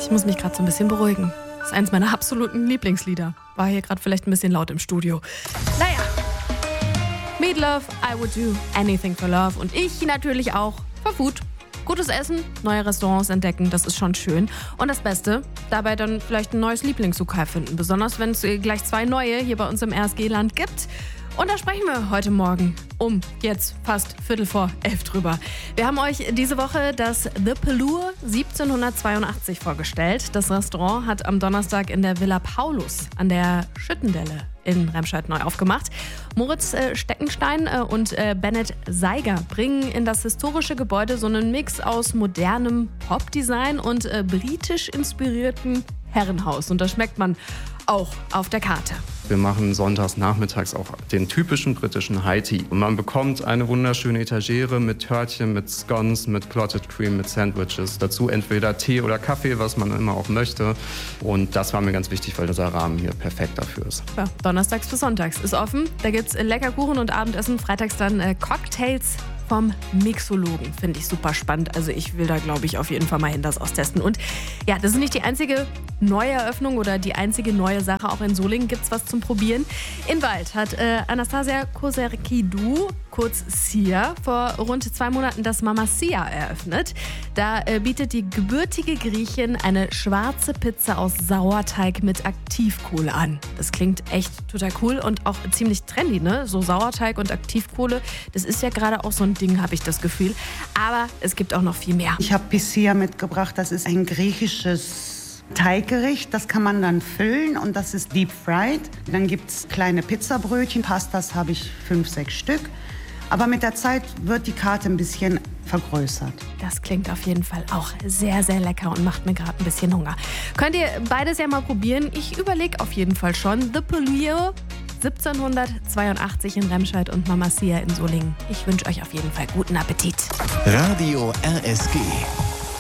Ich muss mich gerade so ein bisschen beruhigen. Das ist eins meiner absoluten Lieblingslieder. War hier gerade vielleicht ein bisschen laut im Studio. Naja. Meat Love, I would do anything for love. Und ich natürlich auch für Food. Gutes Essen, neue Restaurants entdecken, das ist schon schön. Und das Beste, dabei dann vielleicht ein neues Lieblingslokal finden. Besonders wenn es gleich 2 neue hier bei uns im RSG-Land gibt. Und da sprechen wir heute Morgen um jetzt fast 11:15 drüber. Wir haben euch diese Woche das The Pelure 1782 vorgestellt. Das Restaurant hat am Donnerstag in der Villa Paulus an der Schüttendelle in Remscheid neu aufgemacht. Moritz Steckenstein und Bennett Seiger bringen in das historische Gebäude so einen Mix aus modernem Popdesign und britisch inspirierten Herrenhaus. Und das schmeckt man auch auf der Karte. Wir machen sonntags nachmittags auch den typischen britischen High Tea. Und man bekommt eine wunderschöne Etagere mit Törtchen, mit Scones, mit Clotted Cream, mit Sandwiches. Dazu entweder Tee oder Kaffee, was man immer auch möchte. Und das war mir ganz wichtig, weil dieser Rahmen hier perfekt dafür ist. Ja, donnerstags bis sonntags ist offen. Da gibt's lecker Kuchen und Abendessen. Freitags dann Cocktails vom Mixologen. Finde ich super spannend. Also ich will da, glaube ich, auf jeden Fall mal hin das austesten. Und ja, das ist nicht die einzige neue Eröffnung oder die einzige neue Sache. Auch in Solingen gibt es was zum Probieren. In Wald hat Anastasia Koserkidou, kurz Sia, vor rund 2 Monaten das Mama Sia eröffnet. Da bietet die gebürtige Griechin eine schwarze Pizza aus Sauerteig mit Aktivkohle an. Das klingt echt total cool und auch ziemlich trendy, ne? So Sauerteig und Aktivkohle, das ist ja gerade auch so ein Ding, habe ich das Gefühl. Aber es gibt auch noch viel mehr. Ich habe Pissia mitgebracht. Das ist ein griechisches Teiggericht. Das kann man dann füllen und das ist deep fried. Dann gibt es kleine Pizzabrötchen. Pastas habe ich 5, 6 Stück. Aber mit der Zeit wird die Karte ein bisschen vergrößert. Das klingt auf jeden Fall auch sehr, sehr lecker und macht mir gerade ein bisschen Hunger. Könnt ihr beides ja mal probieren. Ich überlege auf jeden Fall schon. The Pelure 1782 in Remscheid und Mama Sia in Solingen. Ich wünsche euch auf jeden Fall guten Appetit. Radio RSG.